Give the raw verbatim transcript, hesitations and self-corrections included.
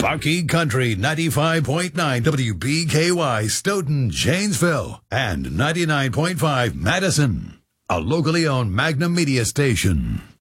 Bucky Country ninety-five point nine W B K Y Stoughton, Janesville, and ninety-nine point five Madison, a locally owned Magnum Media station.